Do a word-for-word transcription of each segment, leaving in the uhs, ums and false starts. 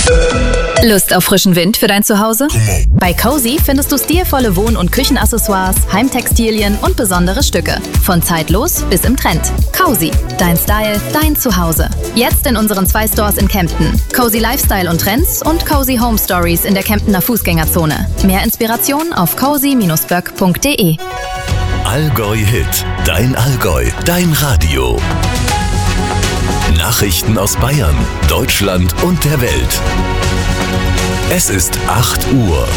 Lust auf frischen Wind für dein Zuhause? Bei Cozy findest du stilvolle Wohn- und Küchenaccessoires, Heimtextilien und besondere Stücke. Von zeitlos bis im Trend. Cozy, dein Style, dein Zuhause. Jetzt in unseren zwei Stores in Kempten. Cozy Lifestyle und Trends und Cozy Home Stories in der Kemptener Fußgängerzone. Mehr Inspiration auf cozy Bindestrich böck punkt de. Allgäu Hit, dein Allgäu, dein Radio. Nachrichten aus Bayern, Deutschland und der Welt. Es ist acht Uhr.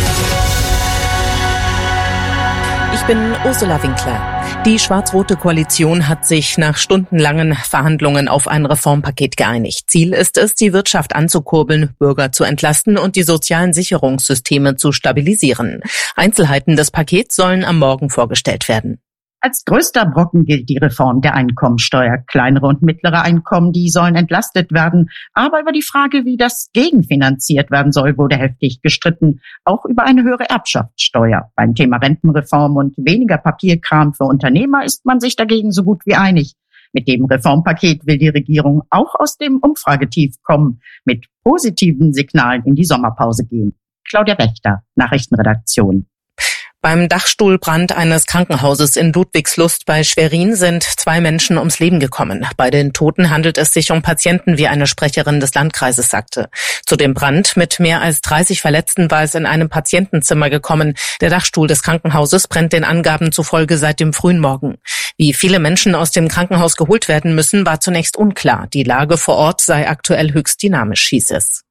Ich bin Ursula Winkler. Die schwarz-rote Koalition hat sich nach stundenlangen Verhandlungen auf ein Reformpaket geeinigt. Ziel ist es, die Wirtschaft anzukurbeln, Bürger zu entlasten und die sozialen Sicherungssysteme zu stabilisieren. Einzelheiten des Pakets sollen am Morgen vorgestellt werden. Als größter Brocken gilt die Reform der Einkommensteuer. Kleinere und mittlere Einkommen, die sollen entlastet werden. Aber über die Frage, wie das gegenfinanziert werden soll, wurde heftig gestritten. Auch über eine höhere Erbschaftssteuer. Beim Thema Rentenreform und weniger Papierkram für Unternehmer ist man sich dagegen so gut wie einig. Mit dem Reformpaket will die Regierung auch aus dem Umfragetief kommen, mit positiven Signalen in die Sommerpause gehen. Claudia Wächter, Nachrichtenredaktion. Beim Dachstuhlbrand eines Krankenhauses in Ludwigslust bei Schwerin sind zwei Menschen ums Leben gekommen. Bei den Toten handelt es sich um Patienten, wie eine Sprecherin des Landkreises sagte. Zu dem Brand mit mehr als dreißig Verletzten war es in einem Patientenzimmer gekommen. Der Dachstuhl des Krankenhauses brennt den Angaben zufolge seit dem frühen Morgen. Wie viele Menschen aus dem Krankenhaus geholt werden müssen, war zunächst unklar. Die Lage vor Ort sei aktuell höchst dynamisch, hieß es.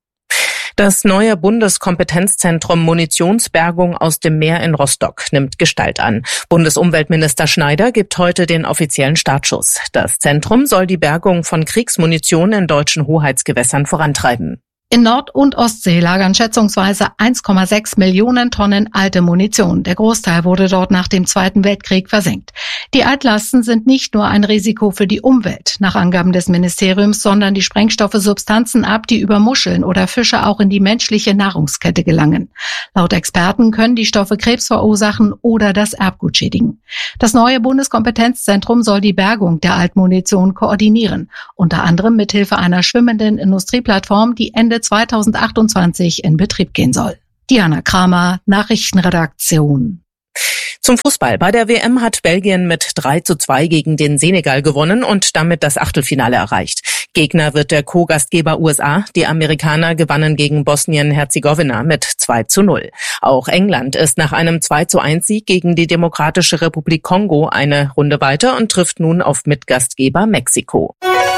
Das neue Bundeskompetenzzentrum Munitionsbergung aus dem Meer in Rostock nimmt Gestalt an. Bundesumweltminister Schneider gibt heute den offiziellen Startschuss. Das Zentrum soll die Bergung von Kriegsmunition in deutschen Hoheitsgewässern vorantreiben. In Nord- und Ostsee lagern schätzungsweise eins Komma sechs Millionen Tonnen alte Munition. Der Großteil wurde dort nach dem Zweiten Weltkrieg versenkt. Die Altlasten sind nicht nur ein Risiko für die Umwelt, nach Angaben des Ministeriums, sondern die Sprengstoffe Substanzen ab, die über Muscheln oder Fische auch in die menschliche Nahrungskette gelangen. Laut Experten können die Stoffe Krebs verursachen oder das Erbgut schädigen. Das neue Bundeskompetenzzentrum soll die Bergung der Altmunition koordinieren, unter anderem mithilfe einer schwimmenden Industrieplattform, die Ende zweitausendachtundzwanzig in Betrieb gehen soll. Diana Kramer, Nachrichtenredaktion. Zum Fußball. Bei der W M hat Belgien mit drei zu zwei gegen den Senegal gewonnen und damit das Achtelfinale erreicht. Gegner wird der Co-Gastgeber U S A. Die Amerikaner gewannen gegen Bosnien-Herzegowina mit zwei zu null. Auch England ist nach einem zwei zu eins Sieg gegen die Demokratische Republik Kongo eine Runde weiter und trifft nun auf Mitgastgeber Mexiko.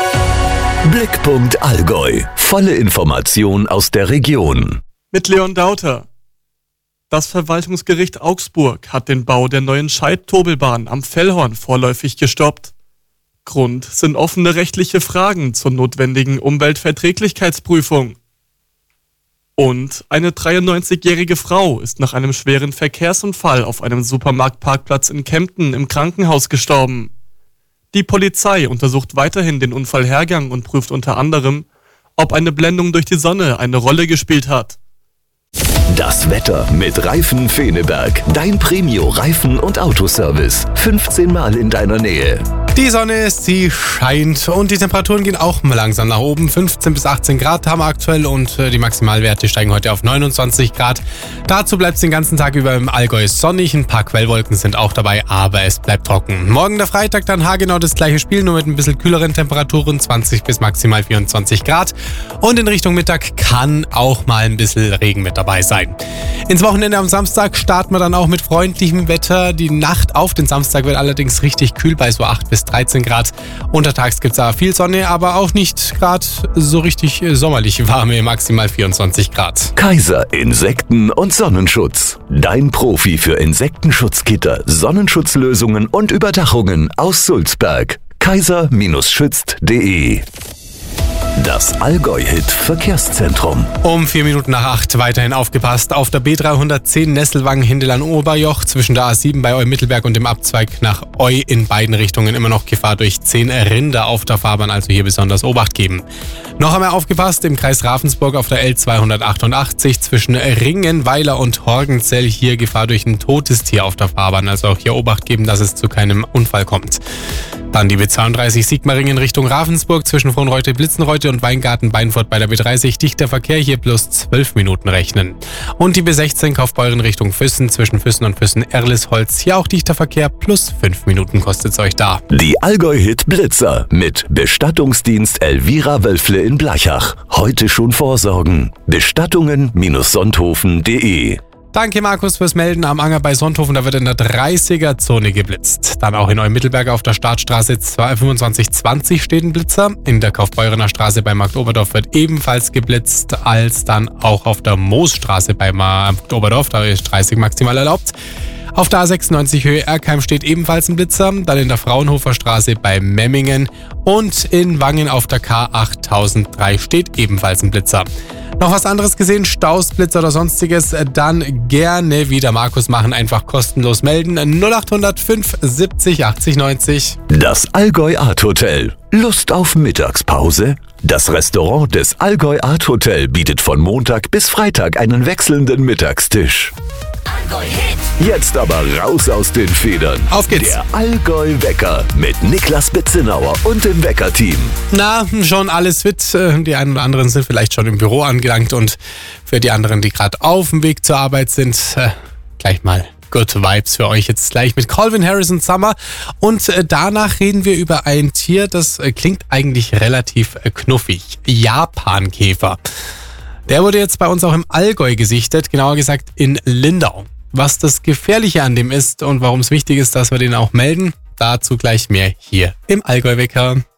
Blickpunkt Allgäu. Volle Information aus der Region. Mit Leon Dauter. Das Verwaltungsgericht Augsburg hat den Bau der neuen Scheid-Tobelbahn am Fellhorn vorläufig gestoppt. Grund sind offene rechtliche Fragen zur notwendigen Umweltverträglichkeitsprüfung. Und eine dreiundneunzigjährige Frau ist nach einem schweren Verkehrsunfall auf einem Supermarktparkplatz in Kempten im Krankenhaus gestorben. Die Polizei untersucht weiterhin den Unfallhergang und prüft unter anderem, ob eine Blendung durch die Sonne eine Rolle gespielt hat. Das Wetter mit Reifen Feneberg. Dein Premio-Reifen- und Autoservice. fünfzehn Mal in deiner Nähe. Die Sonne ist, sie scheint und die Temperaturen gehen auch mal langsam nach oben. fünfzehn bis achtzehn Grad haben wir aktuell und die Maximalwerte steigen heute auf neunundzwanzig Grad. Dazu bleibt es den ganzen Tag über im Allgäu sonnig. Ein paar Quellwolken sind auch dabei, aber es bleibt trocken. Morgen der Freitag dann haargenau das gleiche Spiel, nur mit ein bisschen kühleren Temperaturen, zwanzig bis maximal vierundzwanzig Grad. Und in Richtung Mittag kann auch mal ein bisschen Regen mit dabei sein. Ins Wochenende am Samstag starten wir dann auch mit freundlichem Wetter. Die Nacht auf den Samstag wird allerdings richtig kühl bei so acht bis dreizehn Grad. Untertags gibt es da viel Sonne, aber auch nicht gerade so richtig sommerlich warme, maximal vierundzwanzig Grad. Kaiser Insekten- und Sonnenschutz. Dein Profi für Insektenschutzgitter, Sonnenschutzlösungen und Überdachungen aus Sulzberg. kaiser schützt punkt de. Das Allgäu-Hit-Verkehrszentrum. Um vier Minuten nach acht weiterhin aufgepasst. Auf der B dreihundertzehn Nesselwangen-Hindelan-Oberjoch zwischen der A sieben bei Eu-Mittelberg und dem Abzweig nach Eu in beiden Richtungen immer noch Gefahr durch zehn Rinder auf der Fahrbahn, also hier besonders Obacht geben. Noch einmal aufgepasst im Kreis Ravensburg auf der L zweihundertachtundachtzig zwischen Ringen, Weiler und Horgenzell. Hier Gefahr durch ein totes Tier auf der Fahrbahn, also auch hier Obacht geben, dass es zu keinem Unfall kommt. Dann die B zweiunddreißig Sigmaringen Richtung Ravensburg zwischen Frohnreute, Blitzenreute und Weingarten Beinfurt bei der B dreißig. Dichter Verkehr, hier plus zwölf Minuten rechnen. Und die B sechzehn Kaufbeuren Richtung Füssen zwischen Füssen und Füssen-Erlisholz. Hier auch dichter Verkehr, plus fünf Minuten kostet's euch da. Die Allgäu-Hit Blitzer mit Bestattungsdienst Elvira Wölfle in Blachach. Heute schon vorsorgen. Bestattungen Sonthofen punkt de. Danke Markus fürs Melden. Am Anger bei Sonthofen, da wird in der dreißiger-Zone geblitzt. Dann auch in Eumittelberg auf der Startstraße fünfundzwanzig zwanzig steht ein Blitzer. In der Kaufbeurener Straße bei Marktoberdorf wird ebenfalls geblitzt, als dann auch auf der Moosstraße bei Marktoberdorf, da ist dreißig maximal erlaubt. Auf der A sechsundneunzig Höhe Erkheim steht ebenfalls ein Blitzer, dann in der Fraunhofer Straße bei Memmingen und in Wangen auf der K achttausenddrei steht ebenfalls ein Blitzer. Noch was anderes gesehen, Staus, Blitzer oder sonstiges, dann gerne wieder Markus machen, einfach kostenlos melden. null acht null null fünf siebzig achtzig neunzig. Das Allgäu Art Hotel. Lust auf Mittagspause? Das Restaurant des Allgäu Art Hotel bietet von Montag bis Freitag einen wechselnden Mittagstisch. Jetzt aber raus aus den Federn. Auf geht's. Der Allgäu-Wecker mit Niklas Betzenauer und dem Wecker-Team. Na, schon alles fit. Die einen oder anderen sind vielleicht schon im Büro angelangt und für die anderen, die gerade auf dem Weg zur Arbeit sind, äh, gleich mal Good Vibes für euch jetzt gleich mit Calvin Harris und Summer. Und äh, danach reden wir über ein Tier, das äh, klingt eigentlich relativ äh, knuffig. Japankäfer. Der wurde jetzt bei uns auch im Allgäu gesichtet, genauer gesagt in Lindau. Was das Gefährliche an dem ist und warum es wichtig ist, dass wir den auch melden, dazu gleich mehr hier im Allgäu-Wecker.